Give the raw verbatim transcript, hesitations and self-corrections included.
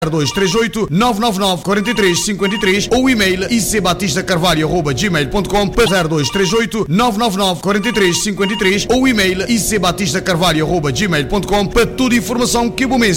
zero dois três oito nove nove nove quatro três cinco três ou e-mail i c batista carvalho arroba gmail ponto com para zero dois três oito nove nove nove quatro três cinco três ou e-mail i c batista carvalho arroba gmail ponto com para toda a informação que o